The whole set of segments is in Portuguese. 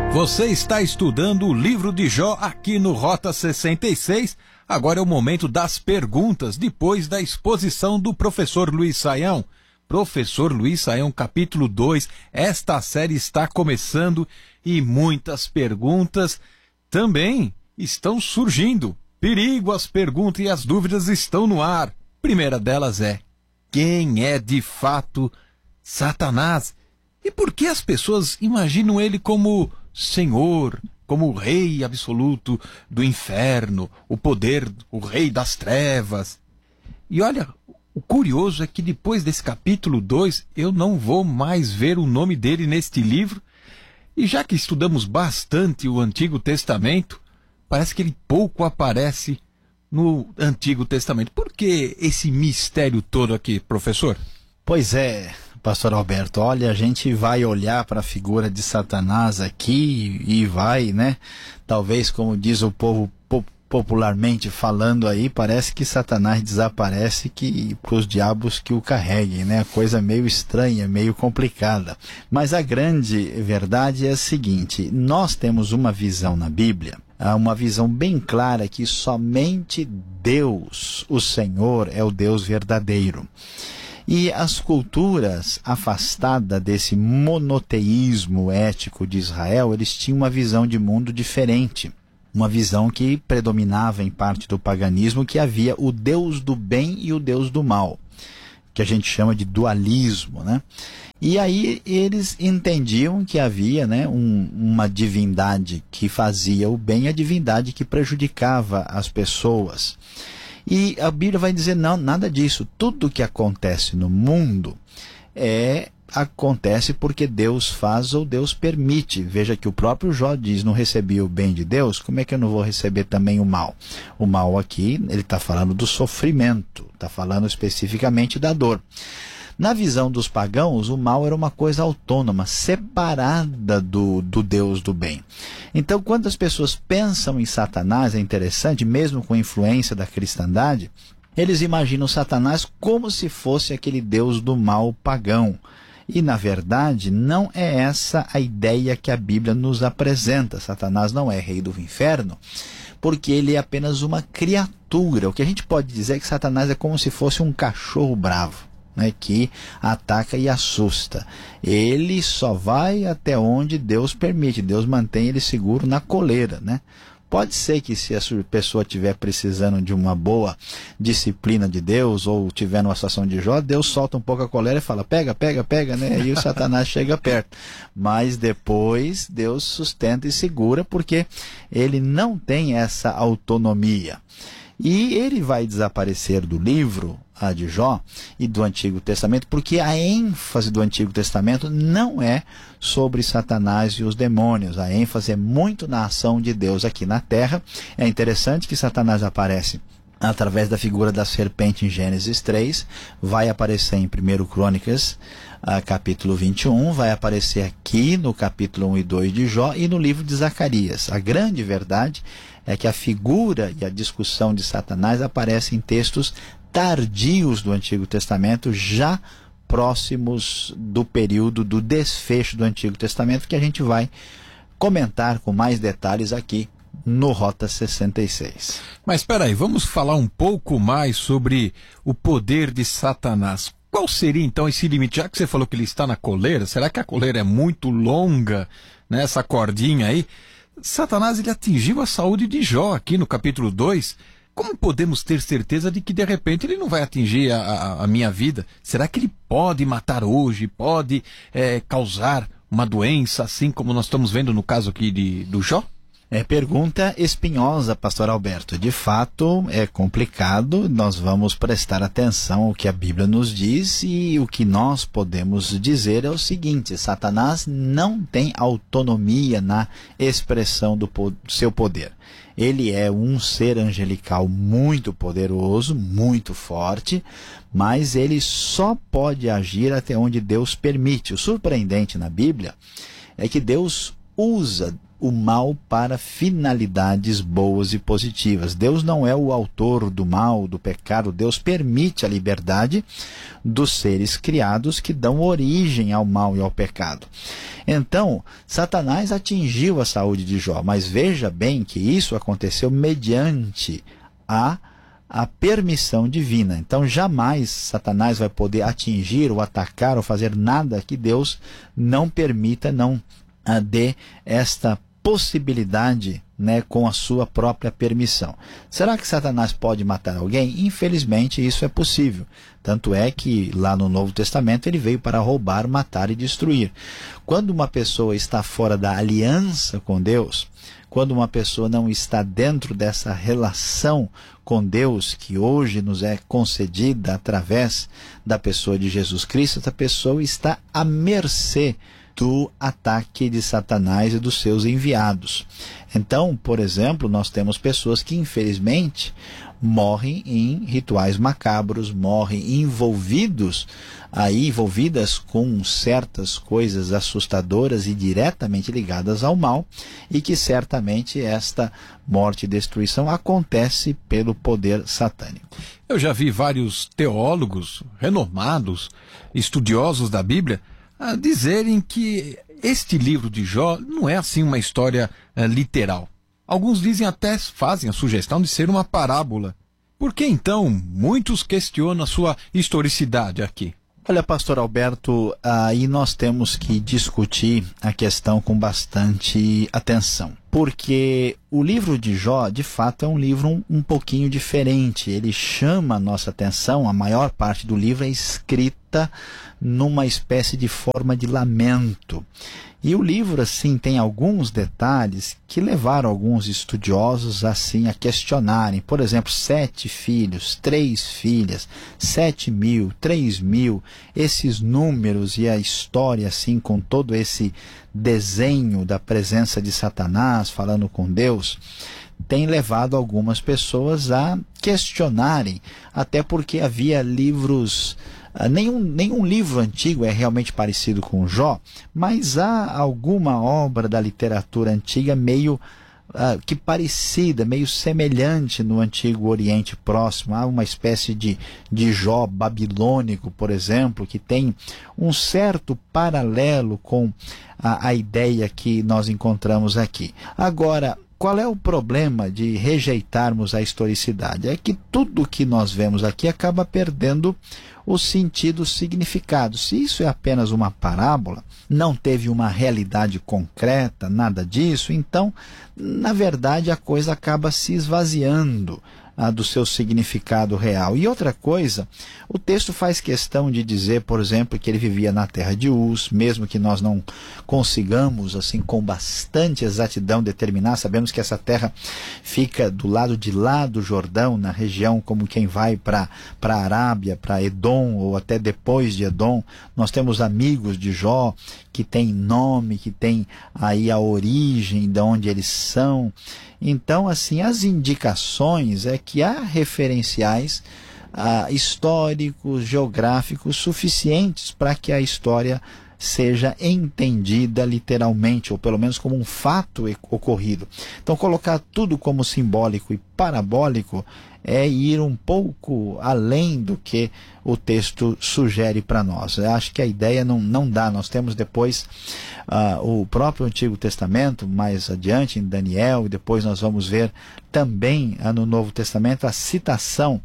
Você está estudando o livro de Jó aqui no Rota 66. Agora é o momento das perguntas, depois da exposição do professor Luiz Saião. Professor Luiz Saião, capítulo 2, esta série está começando e muitas perguntas também estão surgindo. Perigo, as perguntas e as dúvidas estão no ar. Primeira delas é: quem é de fato Satanás? E por que as pessoas imaginam ele como Senhor, como o rei absoluto do inferno, o poder, o rei das trevas? E olha, o curioso é que depois desse capítulo 2, eu não vou mais ver o nome dele neste livro. E já que estudamos bastante o Antigo Testamento, parece que ele pouco aparece no Antigo Testamento. Por que esse mistério todo aqui, professor? Pois é, pastor Alberto, olha, a gente vai olhar para a figura de Satanás aqui e vai, né? Talvez, como diz o povo popularmente falando aí, parece que Satanás desaparece para os diabos que o carreguem, né? Coisa meio estranha, meio complicada. Mas a grande verdade é a seguinte: nós temos uma visão na Bíblia, uma visão bem clara que somente Deus, o Senhor, é o Deus verdadeiro. E as culturas afastadas desse monoteísmo ético de Israel, eles tinham uma visão de mundo diferente. Uma visão que predominava em parte do paganismo, que havia o Deus do bem e o Deus do mal, que a gente chama de dualismo, né? E aí eles entendiam que havia, né, uma divindade que fazia o bem e a divindade que prejudicava as pessoas. E a Bíblia vai dizer: não, nada disso. Tudo que acontece no mundo acontece porque Deus faz ou Deus permite. Veja que o próprio Jó diz: não recebi o bem de Deus, como é que eu não vou receber também o mal? O mal aqui, ele está falando do sofrimento, está falando especificamente da dor. Na visão dos pagãos, o mal era uma coisa autônoma, separada do Deus do bem. Então, quando as pessoas pensam em Satanás, é interessante, mesmo com influência da cristandade, eles imaginam Satanás como se fosse aquele Deus do mal pagão. E, na verdade, não é essa a ideia que a Bíblia nos apresenta. Satanás não é rei do inferno, porque ele é apenas uma criatura. O que a gente pode dizer é que Satanás é como se fosse um cachorro bravo, né, que ataca e assusta. Ele só vai até onde Deus permite. Deus mantém ele seguro na coleira, né? Pode ser que, se a pessoa estiver precisando de uma boa disciplina de Deus, ou estiver numa situação de Jó, Deus solta um pouco a coleira e fala: pega, pega, pega, né? E o Satanás chega perto. Mas depois Deus sustenta e segura, porque ele não tem essa autonomia. E ele vai desaparecer do livro de Jó e do Antigo Testamento, porque a ênfase do Antigo Testamento não é sobre Satanás e os demônios. A ênfase é muito na ação de Deus aqui na terra. É interessante que Satanás aparece através da figura da serpente em Gênesis 3, vai aparecer em 1 Crônicas, capítulo 21, vai aparecer aqui no capítulo 1 e 2 de Jó e no livro de Zacarias. A grande verdade é que a figura e a discussão de Satanás aparece em textos tardios do Antigo Testamento, já próximos do período do desfecho do Antigo Testamento, que a gente vai comentar com mais detalhes aqui no Rota 66. Mas espera aí, vamos falar um pouco mais sobre o poder de Satanás. Qual seria então esse limite? Já que você falou que ele está na coleira, será que a coleira é muito longa, né, essa cordinha aí? Satanás, ele atingiu a saúde de Jó aqui no capítulo 2. Como podemos ter certeza de que de repente ele não vai atingir a minha vida? Será que ele pode matar hoje, pode causar uma doença, assim como nós estamos vendo no caso aqui do Jó? Pergunta espinhosa, pastor Alberto. De fato, é complicado. Nós vamos prestar atenção ao que a Bíblia nos diz, e o que nós podemos dizer é o seguinte: Satanás não tem autonomia na expressão do seu poder. Ele é um ser angelical muito poderoso, muito forte, mas ele só pode agir até onde Deus permite. O surpreendente na Bíblia é que Deus usa o mal para finalidades boas e positivas. Deus não é o autor do mal, do pecado. Deus permite a liberdade dos seres criados que dão origem ao mal e ao pecado. Então, Satanás atingiu a saúde de Jó, mas veja bem que isso aconteceu mediante a permissão divina. Então jamais Satanás vai poder atingir ou atacar ou fazer nada que Deus não permita, não dê esta possibilidade, né, com a sua própria permissão. Será que Satanás pode matar alguém? Infelizmente isso é possível. Tanto é que lá no Novo Testamento ele veio para roubar, matar e destruir. Quando uma pessoa está fora da aliança com Deus, quando uma pessoa não está dentro dessa relação com Deus, que hoje nos é concedida através da pessoa de Jesus Cristo, essa pessoa está à mercê do ataque de Satanás e dos seus enviados. Então, por exemplo, nós temos pessoas que infelizmente morrem em rituais macabros, morrem envolvidas com certas coisas assustadoras e diretamente ligadas ao mal, e que certamente esta morte e destruição acontece pelo poder satânico. Eu já vi vários teólogos renomados, estudiosos da Bíblia, a dizerem que este livro de Jó não é assim uma história literal. Alguns dizem, até fazem a sugestão de ser uma parábola. Por que então muitos questionam a sua historicidade aqui? Olha, pastor Alberto, aí nós temos que discutir a questão com bastante atenção. Porque o livro de Jó, de fato, é um livro um pouquinho diferente. Ele chama a nossa atenção, a maior parte do livro é escrita numa espécie de forma de lamento. E o livro, assim, tem alguns detalhes que levaram alguns estudiosos, assim, a questionarem. Por exemplo, 7 filhos, 3 filhas, 7.000, 3.000, esses números e a história, assim, com todo esse desenho da presença de Satanás falando com Deus, tem levado algumas pessoas a questionarem, até porque havia livros... Nenhum livro antigo é realmente parecido com Jó, mas há alguma obra da literatura antiga meio que parecida, meio semelhante no Antigo Oriente Próximo. Há uma espécie de Jó babilônico, por exemplo, que tem um certo paralelo com a ideia que nós encontramos aqui. Agora, qual é o problema de rejeitarmos a historicidade? É que tudo que nós vemos aqui acaba perdendo o sentido, o significado. Se isso é apenas uma parábola, não teve uma realidade concreta, nada disso, então, na verdade, a coisa acaba se esvaziando do seu significado real. E outra coisa, o texto faz questão de dizer, por exemplo, que ele vivia na terra de Uz, mesmo que nós não consigamos, assim, com bastante exatidão determinar. Sabemos que essa terra fica do lado de lá do Jordão, na região como quem vai para a Arábia, para Edom, ou até depois de Edom. Nós temos amigos de Jó que tem nome, que tem aí a origem de onde eles são. Então, assim, as indicações é que há referenciais históricos, geográficos suficientes para que a história seja entendida literalmente, ou pelo menos como um fato ocorrido. Então, colocar tudo como simbólico e parabólico é ir um pouco além do que o texto sugere para nós. Eu acho que a ideia não dá. Nós temos depois o próprio Antigo Testamento, mais adiante em Daniel, e depois nós vamos ver também no Novo Testamento a citação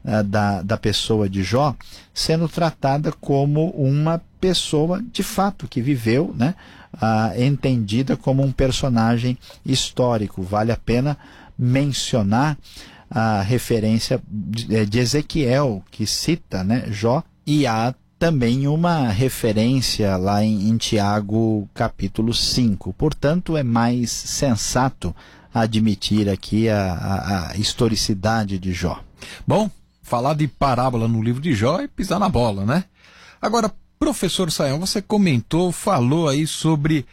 da pessoa de Jó sendo tratada como uma pessoa de fato que viveu, né, entendida como um personagem histórico. Vale a pena mencionar a referência de Ezequiel, que cita, né, Jó, e há também uma referência lá em Tiago capítulo 5. Portanto, é mais sensato admitir aqui a historicidade de Jó. Bom, falar de parábola no livro de Jó é pisar na bola, né? Agora, professor Sayão, você falou aí sobre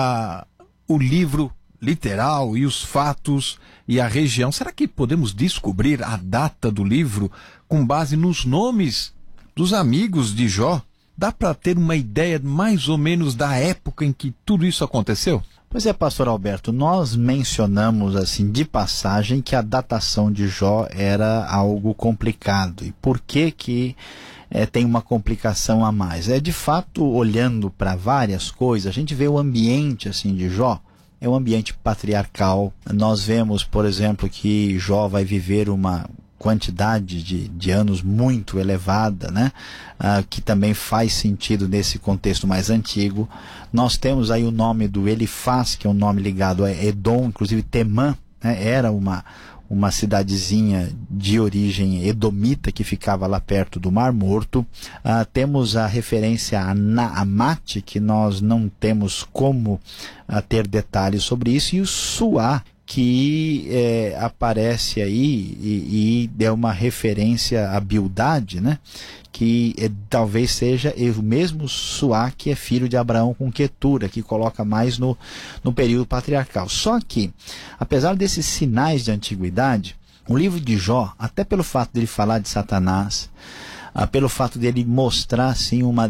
o livro literal e os fatos e a região. Será que podemos descobrir a data do livro com base nos nomes dos amigos de Jó? Dá para ter uma ideia mais ou menos da época em que tudo isso aconteceu? Pois é, pastor Alberto, nós mencionamos assim de passagem que a datação de Jó era algo complicado. E por que tem uma complicação a mais? De fato, olhando para várias coisas, a gente vê o ambiente assim de Jó, é um ambiente patriarcal. Nós vemos, por exemplo, que Jó vai viver uma quantidade de anos muito elevada, né? Que também faz sentido nesse contexto mais antigo. Nós temos aí o nome do Elifaz, que é um nome ligado a Edom, inclusive Temã, né? Era uma cidadezinha de origem edomita que ficava lá perto do Mar Morto. Temos a referência a Naamate, que nós não temos como ter detalhes sobre isso, e o Suá, que aparece aí e é uma referência à Bildade, né? Que talvez seja o mesmo Suá que é filho de Abraão com Quetura, que coloca mais no período patriarcal. Só que, apesar desses sinais de antiguidade, o livro de Jó, até pelo fato dele falar de Satanás, pelo fato dele mostrar assim, uma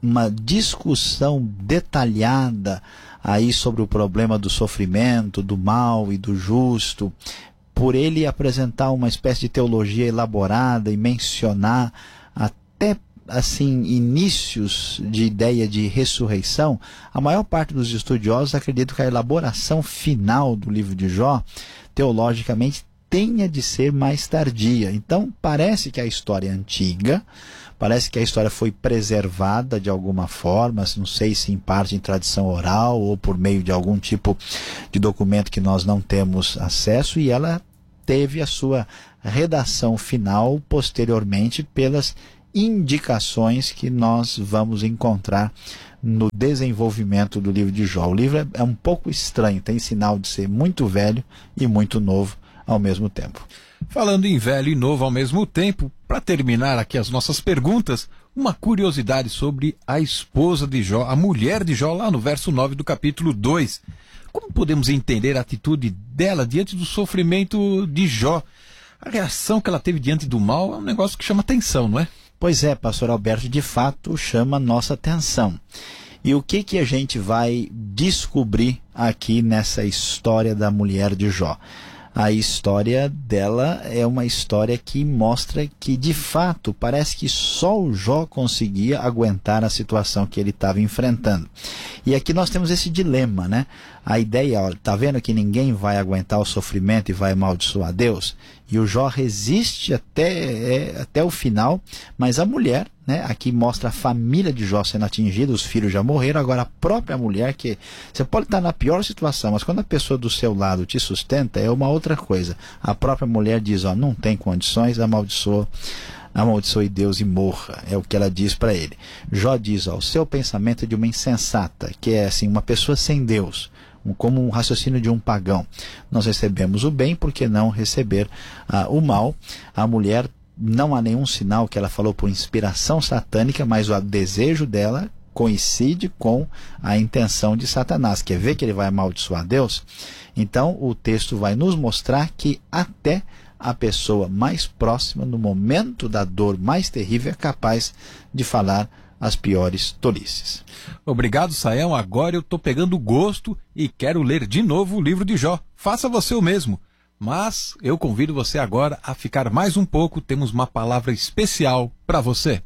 discussão detalhada aí sobre o problema do sofrimento, do mal e do justo, por ele apresentar uma espécie de teologia elaborada e mencionar até assim inícios de ideia de ressurreição, a maior parte dos estudiosos acredita que a elaboração final do livro de Jó, teologicamente, tenha de ser mais tardia. Então parece que a história é antiga, parece que a história foi preservada de alguma forma, não sei se em parte em tradição oral ou por meio de algum tipo de documento que nós não temos acesso, e ela teve a sua redação final posteriormente pelas indicações que nós vamos encontrar no desenvolvimento do livro de Jó. O livro é um pouco estranho, tem sinal de ser muito velho e muito novo ao mesmo tempo. Falando em velho e novo ao mesmo tempo, para terminar aqui as nossas perguntas, uma curiosidade sobre a esposa de Jó, a mulher de Jó, lá no verso 9 do capítulo 2. Como podemos entender a atitude dela diante do sofrimento de Jó? A reação que ela teve diante do mal é um negócio que chama atenção, não é? Pois é, pastor Alberto, de fato chama nossa atenção. E o que a gente vai descobrir aqui nessa história da mulher de Jó? A história dela é uma história que mostra que, de fato, parece que só o Jó conseguia aguentar a situação que ele estava enfrentando. E aqui nós temos esse dilema, né? A ideia, olha, tá vendo que ninguém vai aguentar o sofrimento e vai amaldiçoar Deus? E o Jó resiste até o final, mas a mulher, né, aqui mostra a família de Jó sendo atingida, os filhos já morreram, agora a própria mulher, que você pode estar na pior situação, mas quando a pessoa do seu lado te sustenta, é uma outra coisa. A própria mulher diz, ó, não tem condições, amaldiçoe Deus e morra, é o que ela diz para ele. Jó diz, ó, o seu pensamento é de uma insensata, que é assim, uma pessoa sem Deus, como um raciocínio de um pagão. Nós recebemos o bem, por que não receber o mal? A mulher, não há nenhum sinal que ela falou por inspiração satânica, mas o desejo dela coincide com a intenção de Satanás, quer ver que ele vai amaldiçoar Deus? Então o texto vai nos mostrar que até a pessoa mais próxima, no momento da dor mais terrível, é capaz de falar as piores tolices. Obrigado, Saião. Agora eu estou pegando gosto e quero ler de novo o livro de Jó. Faça você o mesmo. Mas eu convido você agora a ficar mais um pouco. Temos uma palavra especial para você.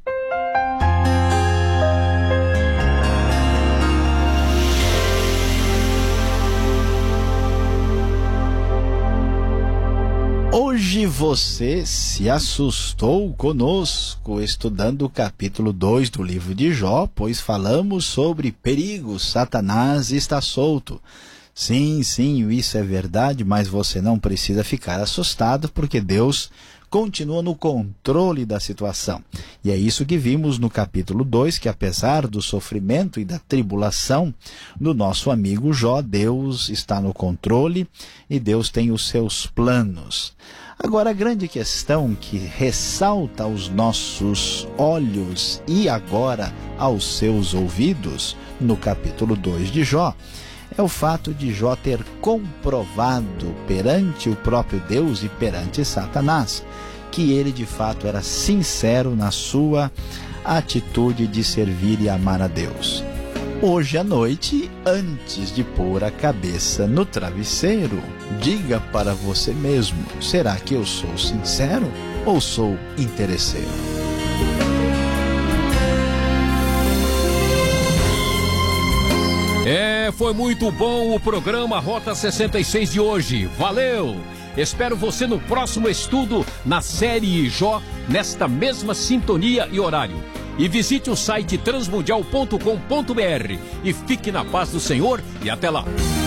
Hoje você se assustou conosco estudando o capítulo 2 do livro de Jó, pois falamos sobre perigo, Satanás está solto. Sim, isso é verdade, mas você não precisa ficar assustado, porque Deus continua no controle da situação. E é isso que vimos no capítulo 2, que apesar do sofrimento e da tribulação do nosso amigo Jó, Deus está no controle e Deus tem os seus planos. Agora, a grande questão que ressalta aos nossos olhos e agora aos seus ouvidos, no capítulo 2 de Jó, é o fato de Jó ter comprovado perante o próprio Deus e perante Satanás que ele de fato era sincero na sua atitude de servir e amar a Deus. Hoje à noite, antes de pôr a cabeça no travesseiro, diga para você mesmo: será que eu sou sincero ou sou interesseiro? Foi muito bom o programa Rota 66 de hoje. Valeu! Espero você no próximo estudo na série Jó, nesta mesma sintonia e horário. E visite o site transmundial.com.br e fique na paz do Senhor e até lá.